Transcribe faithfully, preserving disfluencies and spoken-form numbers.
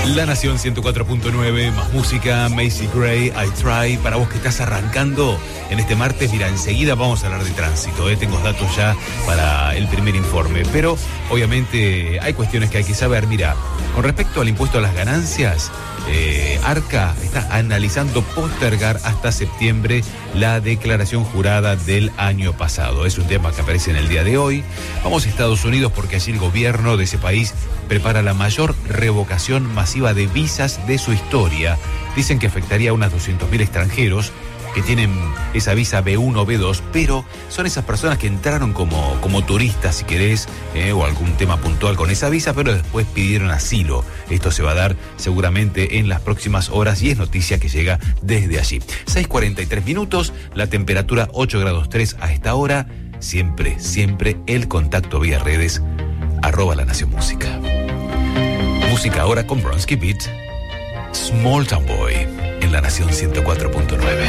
La Nación ciento cuatro punto nueve, más música, Macy Gray, I Try. Para vos que estás arrancando en este martes, mira, enseguida vamos a hablar de tránsito, ¿eh? Tengo datos ya para el primer informe, pero obviamente hay cuestiones que hay que saber. Mira, con respecto al impuesto a las ganancias, eh, Arca está analizando postergar hasta septiembre la declaración jurada del año pasado. Es un tema que aparece en el día de hoy. Vamos a Estados Unidos porque allí el gobierno de ese país prepara la mayor revocación masiva de visas de su historia. Dicen que afectaría a unos doscientos mil extranjeros que tienen esa visa B uno, B dos, pero son esas personas que entraron como, como turistas, si querés, eh, o algún tema puntual con esa visa, pero después pidieron asilo. Esto se va a dar seguramente en las próximas horas y es noticia que llega desde allí. seis cuarenta y tres minutos, la temperatura ocho grados tres a esta hora. Siempre, siempre el contacto vía redes, arroba La Nación Música. Música ahora con Bronski Beat, Small Town Boy, en La Nación ciento cuatro punto nueve.